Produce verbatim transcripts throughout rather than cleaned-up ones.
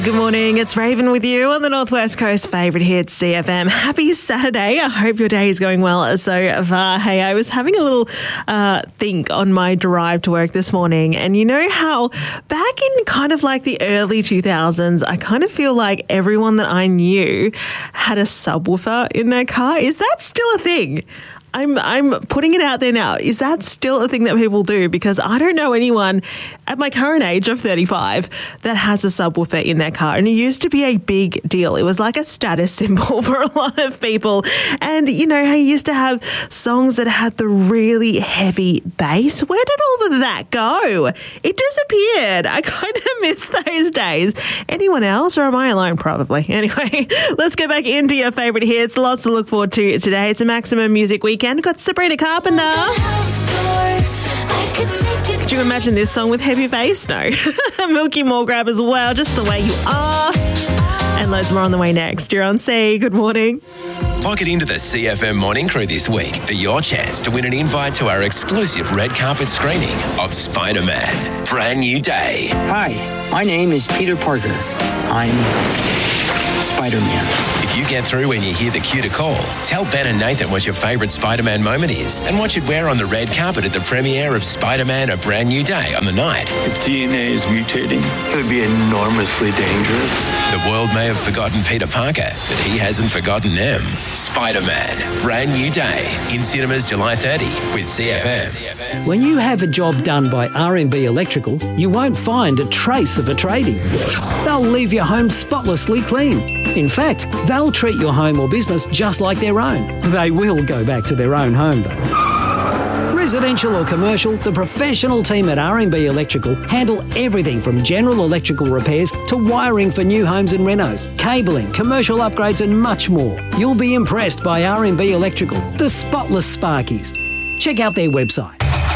Good morning, it's Raven with you on the Northwest Coast favourite hit C F M. Happy Saturday. I hope your day is going well so far. Hey, I was having a little uh, think on my drive to work this morning, and you know how back in kind of like the early two thousands, I kind of feel like everyone that I knew had a subwoofer in their car. Is that still a thing? I'm I'm putting it out there now. Is that still a thing that people do? Because I don't know anyone at my current age of thirty-five that has a subwoofer in their car. And it used to be a big deal. It was like a status symbol for a lot of people. And, you know, I used to have songs that had the really heavy bass. Where did all of that go? It disappeared. I kind of miss those days. Anyone else, or am I alone? Probably. Anyway, let's go back into your favourite hits. Lots to look forward to today. It's a Maximum Music Week. We've got Sabrina Carpenter. Could you imagine this song with heavy bass? No. Milky More Grab as well, Just the Way You Are. And loads more on the way next. You're on C. Good morning. Lock it into the C F M Morning Crew this week for your chance to win an invite to our exclusive red carpet screening of Spider-Man, Brand New Day. Hi, my name is Peter Parker. I'm Spider-Man. If you get through when you hear the cue to call, tell Ben and Nathan what your favourite Spider-Man moment is and what you'd wear on the red carpet at the premiere of Spider-Man, A Brand New Day on the night. If D N A is mutating, it would be enormously dangerous. The world may have forgotten Peter Parker, but he hasn't forgotten them. Spider-Man, Brand New Day, in cinemas July thirtieth with C F M. When you have a job done by R and B Electrical, you won't find a trace of a tradie. They'll leave your home spotlessly clean. In fact, they'll treat your home or business just like their own. They will go back to their own home though. Residential or commercial, the professional team at R and B Electrical handle everything from general electrical repairs to wiring for new homes and renos, cabling, commercial upgrades and much more. You'll be impressed by R and B Electrical, the spotless Sparkies. Check out their website.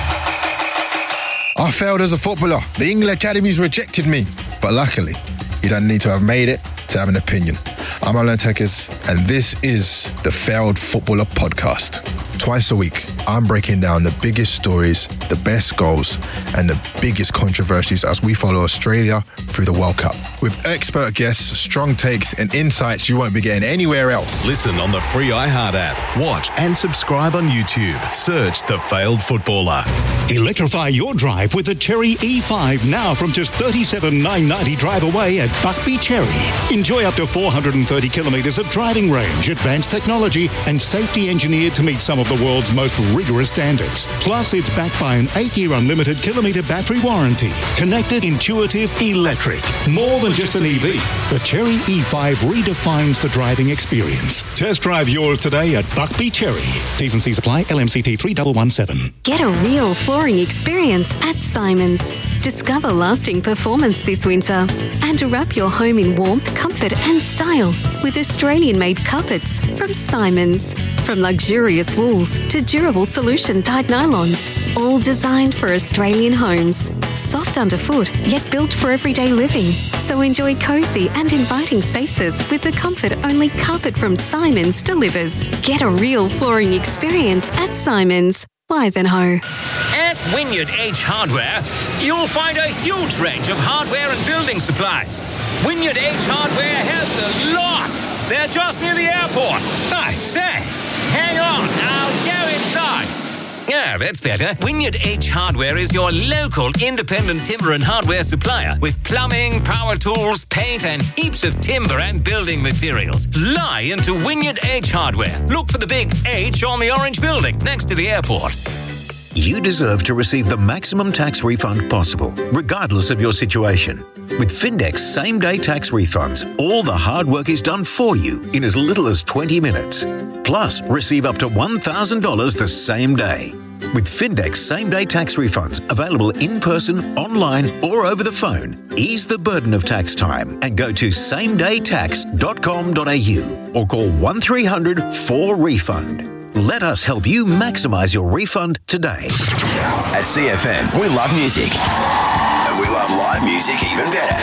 I failed as a footballer. The England Academies rejected me. But luckily, you don't need to have made it to have an opinion. I'm Alan Tekers, and this is the Failed Footballer Podcast. Twice a week, I'm breaking down the biggest stories, the best goals, and the biggest controversies as we follow Australia through the World Cup. With expert guests, strong takes, and insights you won't be getting anywhere else. Listen on the free iHeart app. Watch and subscribe on YouTube. Search The Failed Footballer. Electrify your drive with the Cherry E five now from just thirty-seven thousand nine hundred ninety drive away at Buckby Cherry. Enjoy up to four hundred thirty kilometres of driving range, advanced technology and safety engineered to meet some of the world's most rigorous standards. Plus, it's backed by an eight-year unlimited kilometre battery warranty. Connected, intuitive, electric. More than just an E V. The Cherry E five redefines the driving experience. Test drive yours today at Buckby Cherry. T's and C's apply. L M C T three one one seven. Get a real flooring experience at Simons. Discover lasting performance this winter and wrap your home in warmth, comfort and style with Australian-made carpets from Simons. From luxurious wools to durable solution-dyed nylons, all designed for Australian homes. Soft underfoot, yet built for everyday living. So enjoy cosy and inviting spaces with the comfort only carpet from Simons delivers. Get a real flooring experience at Simons. Ivanhoe. At Wynyard H Hardware, you'll find a huge range of hardware and building supplies. Wynyard H Hardware has the lot. They're just near the airport. I say, hang on, I'll go inside. Yeah, that's better. Wynyard H Hardware is your local independent timber and hardware supplier with plumbing, power tools, paint and heaps of timber and building materials. Fly into Wynyard H Hardware. Look for the big H on the orange building next to the airport. You deserve to receive the maximum tax refund possible, regardless of your situation. With Findex same-day tax refunds, all the hard work is done for you in as little as twenty minutes. Plus, receive up to one thousand dollars the same day. With Findex same-day tax refunds available in person, online or over the phone, ease the burden of tax time and go to same day tax dot com dot a u or call one three hundred four refund. Let us help you maximise your refund today. At C F M, we love music. And we love live music even better.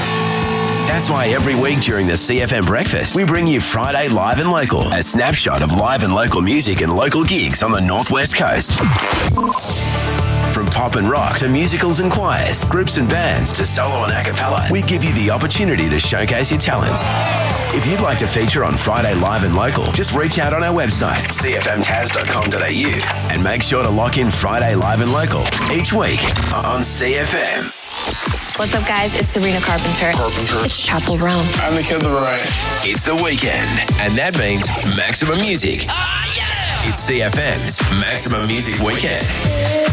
That's why every week during the C F M Breakfast, we bring you Friday Live and Local, a snapshot of live and local music and local gigs on the Northwest Coast. From pop and rock to musicals and choirs, groups and bands to solo and a cappella, we give you the opportunity to showcase your talents. If you'd like to feature on Friday Live and Local, just reach out on our website, c f m taz dot com dot a u, and make sure to lock in Friday Live and Local each week on C F M. What's up, guys? It's Sabrina Carpenter. Carpenter. It's Chappell Brown. I'm the Kid Laroi. It's the weekend, and that means Maximum Music. Ah, yeah! It's C F M's Maximum Music Weekend.